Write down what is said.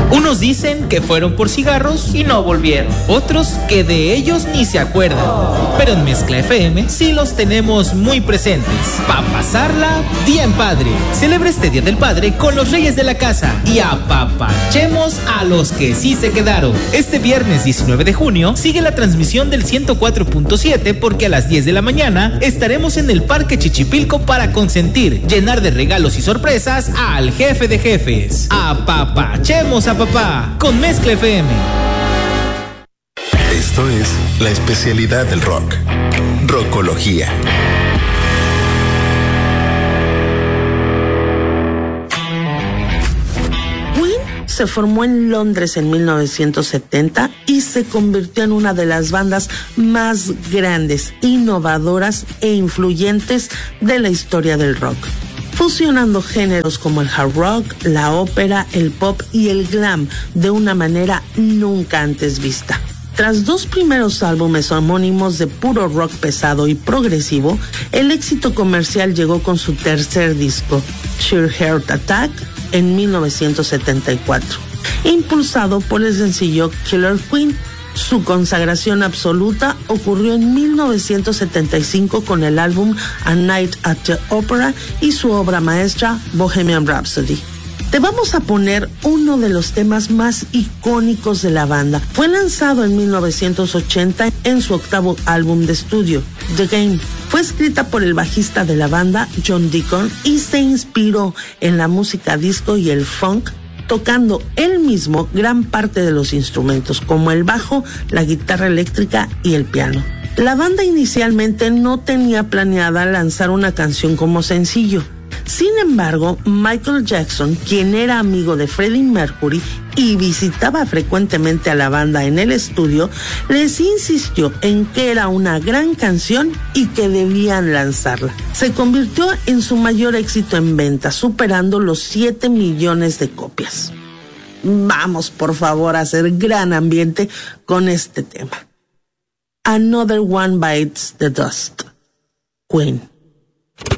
Unos dicen que fueron por cigarros y no volvieron. Otros que de ellos ni se acuerdan. Pero en Mezcla FM sí los tenemos muy presentes. Pa' pasarla bien padre. Celebra este Día del Padre con los reyes de la casa y apapachemos a los que sí se quedaron. Este viernes 19 de junio sigue la transmisión del 104.7 porque a las 10 de la mañana estaremos en el Parque Chichipilco para consentir, llenar de regalos y sorpresas al jefe de jefes. Apapachemos a papá con Mezcla FM. Esto es la especialidad del rock. Rockología. Se formó en Londres en 1970 y se convirtió en una de las bandas más grandes, innovadoras e influyentes de la historia del rock, fusionando géneros como el hard rock, la ópera, el pop y el glam de una manera nunca antes vista. Tras 2 primeros álbumes homónimos de puro rock pesado y progresivo, el éxito comercial llegó con su tercer disco, Sheer Heart Attack, en 1974, impulsado por el sencillo Killer Queen. Su consagración absoluta ocurrió en 1975 con el álbum A Night at the Opera y su obra maestra Bohemian Rhapsody. Te vamos a poner uno de los temas más icónicos de la banda. Fue lanzado en 1980 en su 8º álbum de estudio, The Game. Fue escrita por el bajista de la banda, John Deacon, y se inspiró en la música disco y el funk, tocando él mismo gran parte de los instrumentos, como el bajo, la guitarra eléctrica y el piano. La banda inicialmente no tenía planeada lanzar una canción como sencillo. Sin embargo, Michael Jackson, quien era amigo de Freddie Mercury y visitaba frecuentemente a la banda en el estudio, les insistió en que era una gran canción y que debían lanzarla. Se convirtió en su mayor éxito en venta, superando los 7 millones de copias. Vamos, por favor, a hacer gran ambiente con este tema. Another One Bites the Dust. Queen.